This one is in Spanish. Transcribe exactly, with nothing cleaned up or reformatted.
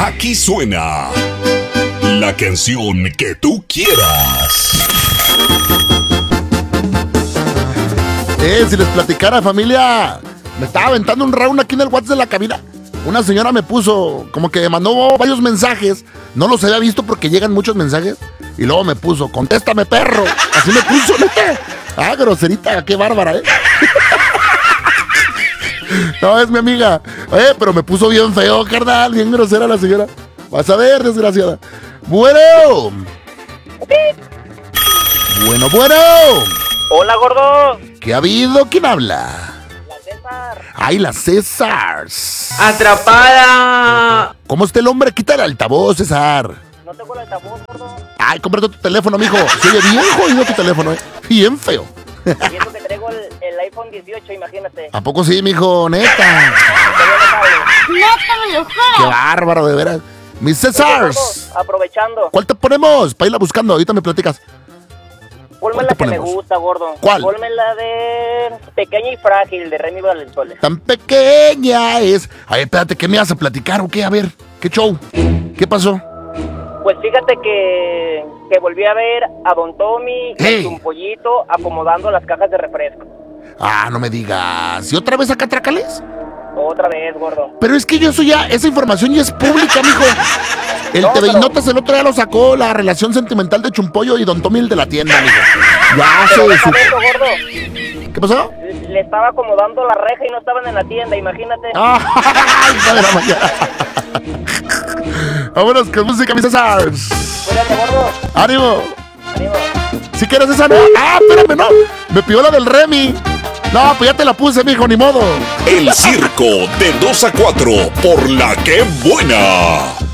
Aquí suena la canción que tú quieras. Eh, si les platicara, familia, me estaba aventando un round aquí en el WhatsApp de la cabina. Una señora me puso, como que me mandó varios mensajes. No los había visto porque llegan muchos mensajes. Y luego me puso, contéstame, perro. Así me puso, neta. Ah, groserita, qué bárbara, ¿eh? No, es mi amiga. Eh, pero me puso bien feo, carnal. Bien grosera la señora. Vas a ver, desgraciada. Bueno. Bueno, bueno. Hola, gordo. ¿Qué ha habido? ¿Quién habla? La César. ¡Ay, la César! ¡Atrapada! ¿Cómo está el hombre? Quita el altavoz, César. No tengo el altavoz, gordo. Ay, cómprate tu teléfono, mijo. Se oye bien jodido tu teléfono, ¿eh? Bien feo. Y eso que traigo el, el iPhone dieciocho, imagínate. ¿A poco sí, mijo? Neta. ¡Neta, me lo Qué bárbaro, de veras. Mis Césars. Aprovechando. ¿Cuál te ponemos? Para irla buscando. Ahorita me platicas. Ponme la que me gusta, gordo. ¿Cuál? Ponme la de Pequeña y Frágil, de Remy Valenzuela. Tan pequeña es. Ay, espérate, ¿qué me vas a platicar o qué? A ver, ¿qué show? ¿Qué pasó? Pues fíjate que, que volví a ver a Don Tommy Hey. y un pollito acomodando las cajas de refresco. Ah, no me digas. ¿Y otra vez acá Trácales? Otra vez, gordo. Pero es que yo eso ya, esa información ya es pública, mijo. El No, T V y pero- Notas el otro día lo sacó, la relación sentimental de Chumpollo y Don Tommy, el de la tienda, mijo. Ya Pero se deja supo. de eso, gordo. ¿Qué pasó? Le estaba acomodando la reja y no estaban en la tienda, imagínate. ¡Ay, hija de la mañana! Vámonos con música, mis Césars. Cuídate, gordo. ¡Ánimo! Ánimo. Si quieres esa, no. ¡Ah, espérame, no! Me pidió la del Remy. No, pues ya te la puse, mijo, ni modo. El circo de dos a cuatro por La Que Buena.